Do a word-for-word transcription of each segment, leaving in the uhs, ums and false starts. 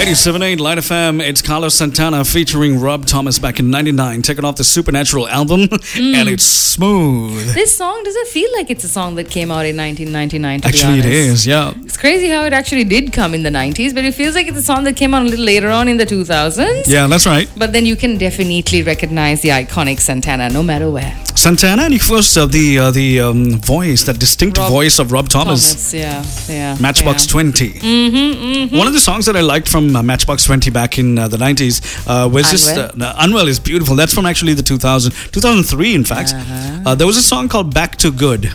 eighty-seven point eight Light F M. It's Carlos Santana featuring Rob Thomas back in ninety-nine, taken off the Supernatural album, mm. and it's smooth. This song doesn't feel like it's a song that came out in nineteen ninety-nine, to Actually, be honest. it is, yeah. It's crazy how it actually did come in the nineties, but it feels like it's a song that came out a little later on in the two thousands. Yeah, that's right. But then you can definitely recognize the iconic Santana no matter where. Santana, and of course uh, the uh, the um, voice, that distinct Rob voice of Rob Thomas. Thomas, yeah, yeah. Matchbox yeah. twenty. Mm-hmm, mm-hmm. One of the songs that I liked from uh, Matchbox twenty back in uh, the nineties uh, was Unwell. just uh, no, Unwell is beautiful. That's from actually the two thousand, two thousand three, in fact. Uh-huh. Uh, there was a song called Back to Good.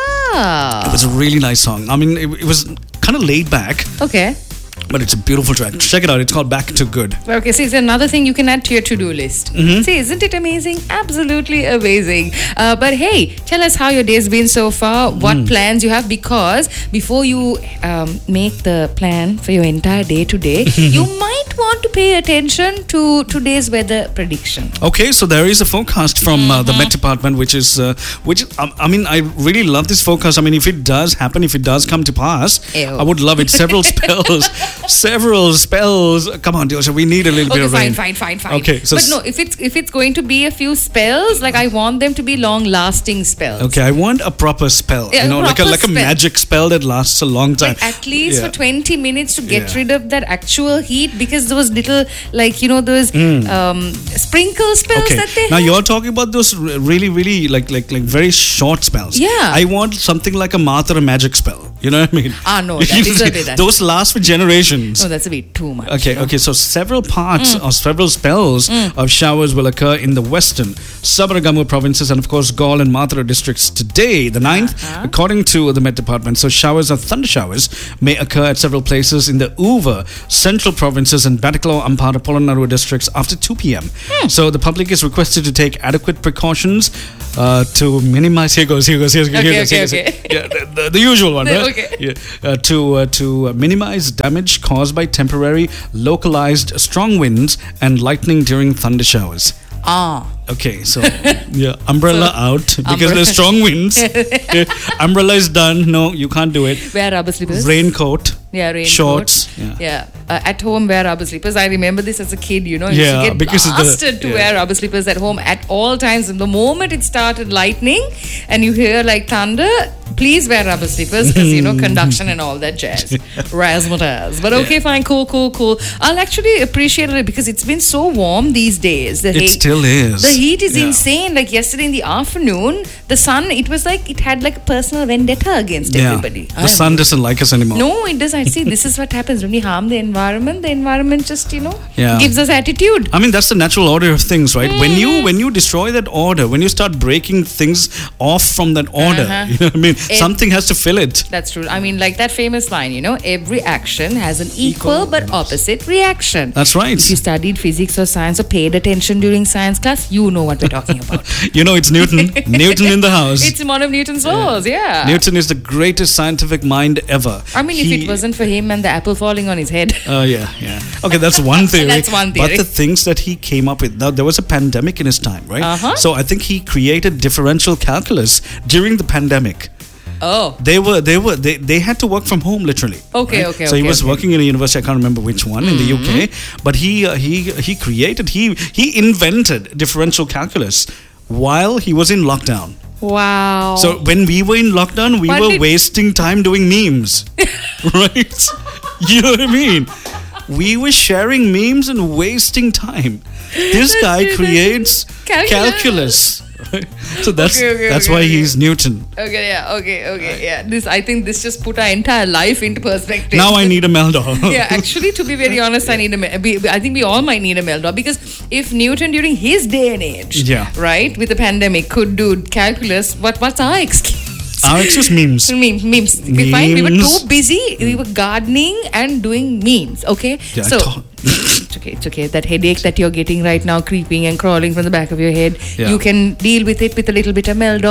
Ah. It was a really nice song. I mean, it, it was kind of laid back. Okay. But it's a beautiful track. Check it out. It's called Back to Good. Okay, see, it's another thing you can add to your to-do list. Mm-hmm. See, isn't it amazing? Absolutely amazing. Uh, but hey, tell us how your day's been so far, what Mm. plans you have, because before you um, make the plan for your entire day today, you might want to pay attention to today's weather prediction. Okay, so there is a forecast from uh, the Met Department, which is, uh, which um, I mean, I really love this forecast. I mean, if it does happen, if it does come to pass, Ew. I would love it. Several spells, several spells. Come on, Diosha, we need a little Okay, bit of fine, rain. fine, fine, fine. Okay, so but s- no, if it's if it's going to be a few spells, like I want them to be long-lasting spells. Okay, I want a proper spell. Yeah, you know, a like a proper like a spell. magic spell that lasts a long time. Like at least Yeah. for twenty minutes to get Yeah. rid of that actual heat, because those little, like, you know, those um, sprinkle spells Okay. that they Now have. you're talking about those r- really, really like like like very short spells. Yeah. I want something like a Mathura magic spell. You know what I mean? Ah, no, that is a bit- Those last for generations. Oh, that's a bit too much. Okay, you know. okay. So several parts or several spells of showers will occur in the western Sabaragamu provinces and of course Gaul and Mathura districts today, the ninth, Uh-huh. according to the Met Department. So showers or thunder showers may occur at several places in the Uva central provinces and Batticaloa, Ampara, Polonnaruwa districts after two p.m. So the public is requested to take adequate precautions uh, to minimize. Here goes. Here goes. Here goes. Okay, here goes, okay, here goes. okay. Yeah, the, the, the usual one, right? Okay. Yeah. Uh, to uh, to uh, minimize damage caused by temporary localized strong winds and lightning during thunder showers. Ah. Okay, so yeah, umbrella So, out because umbrella- there's strong winds. Okay, umbrella is done. No, you can't do it. Wear rubber slippers. Raincoat. Yeah, raincoat. Shorts. Yeah. Yeah. Uh, at home, wear rubber slippers. I remember this as a kid, you know. You Yeah, used to get because of the- blasted to yeah. wear rubber slippers at home at all times. And the moment it started lightning and you hear like thunder, please wear rubber slippers because, you know, conduction and all that jazz. Razzmatazz. But okay, fine, cool, cool, cool. I'll actually appreciate it because it's been so warm these days. The It heat- still is. The heat is Yeah. insane. Like yesterday in the afternoon, the sun, it was like it had like a personal vendetta against Yeah. everybody. The I'm- sun doesn't like us anymore. no, it doesn't. See, this is what happens when you harm the environment. The environment just, you know, Yeah. gives us attitude. I mean that's the natural order of things, right? When you when you destroy that order, when you start breaking things off from that order, Uh-huh. you know what I mean? It- Something has to fill it. That's true. I mean, like that famous line, you know, every action has an equal but opposite reaction. That's right. If you studied physics or science or paid attention during science class, you know what we're talking about. You know, it's Newton. Newton in the house. It's one of Newton's laws, yeah. Newton is the greatest scientific mind ever. I mean, if He- it wasn't for him and the apple falling on his head. Oh, yeah, yeah. Okay, that's one theory. That's one theory. But the things that he came up with, now there was a pandemic in his time, right? Uh-huh. So I think he created differential calculus during the pandemic. Oh. They were, they were, they, they had to work from home literally. Okay, right? okay, So he okay, was okay. working in a university. I can't remember which one in the U K, but he, uh, he, he created, he, he invented differential calculus while he was in lockdown. Wow. So when we were in lockdown, we What were did- wasting time doing memes, right? You know what I mean? We were sharing memes and wasting time. This guy That's- creates Calculus. calculus. right? So that's Okay, okay, that's okay, why okay. he's Newton. Okay, yeah, okay, okay, yeah. This, I think this just put our entire life into perspective. Now I need a Meldol. Yeah, actually, to be very honest, I need a. me- we- I think we all might need a Meldor, because if Newton during his day and age, Yeah. right, with the pandemic, could do calculus, what what's our excuse? Our excuse memes. Memes, memes. We find we were Memes. too busy. We were gardening and doing memes. Okay, Yeah, I so thought- it's okay. It's okay. That headache that you're getting right now, creeping and crawling from the back of your head, Yeah. you can deal with it with a little bit of Meldol.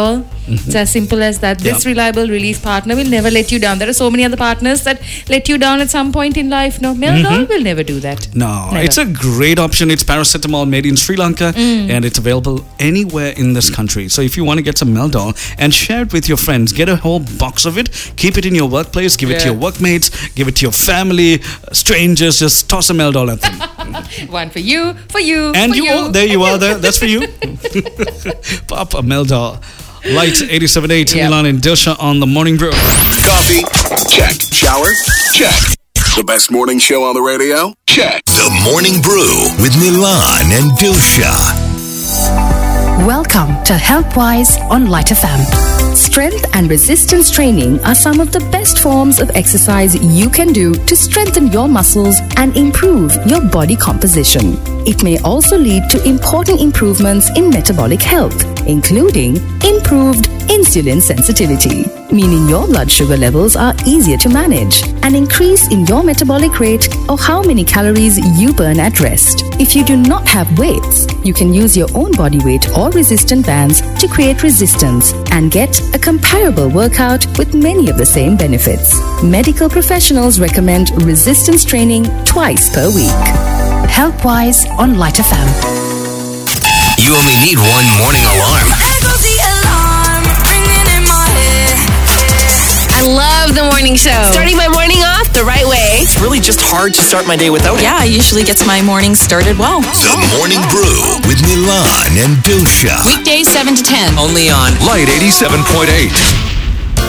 It's as simple as that. This Yeah. reliable relief partner will never let you down. There are so many other partners that let you down at some point in life. No, Meldol will never do that. No, Never. it's a great option. It's paracetamol made in Sri Lanka and it's available anywhere in this country. So if you want to get some Meldol and share it with your friends, get a whole box of it, keep it in your workplace, give it to Yeah. your workmates, give it to your family, uh, strangers, just toss a Meldol at them. One for you, for you, And for you, you. oh, there you are, there. That's for you. Pop a Meldol. Light eighty-seven point eight, Yeah. Milan and Dilsha on the Morning Brew. Coffee? Check. Shower? Check. The best morning show on the radio? Check. The Morning Brew with Milan and Dilsha. Welcome to HealthWise on Light F M. Strength and resistance training are some of the best forms of exercise you can do to strengthen your muscles and improve your body composition. It may also lead to important improvements in metabolic health, including improved insulin sensitivity, meaning your blood sugar levels are easier to manage, an increase in your metabolic rate or how many calories you burn at rest. If you do not have weights, you can use your own body weight or resistant bands to create resistance and get a comparable workout with many of the same benefits. Medical professionals recommend resistance training twice per week. HealthWise on Light F M. You only need one morning alarm. I love the morning show. Starting my morning off the right way. It's really just hard to start my day without it. Yeah, usually gets my morning started well. The Morning Brew with Milan and Dilsha. Weekdays seven to ten. Only on Light eighty-seven point eight.